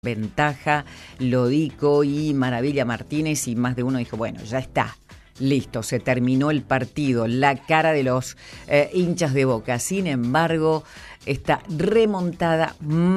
ventaja, Lodico y Maravilla Martínez, y más de uno dijo, bueno, ya está, listo, se terminó el partido, la cara de los hinchas de Boca. Sin embargo, esta remontada